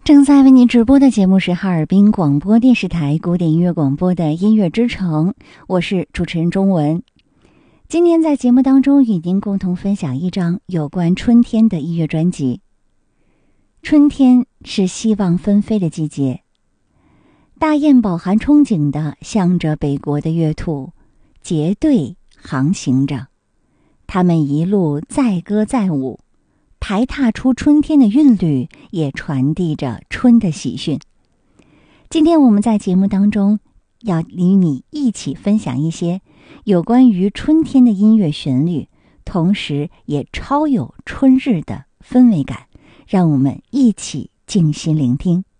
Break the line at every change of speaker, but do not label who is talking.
正在为您直播的节目是哈尔滨广播电视台古典音乐广播的音乐之城，我是主持人钟文。今天在节目当中与您共同分享一张有关春天的音乐专辑。春天是希望纷飞的季节，大雁饱含憧憬地向着北国的月兔结队航行着，它们一路载歌载舞，排踏出春天的韵律，也传递着春的喜讯。今天我们在节目当中要与你一起分享一些有关于春天的音乐旋律，同时也超有春日的氛围感，让我们一起静心聆听。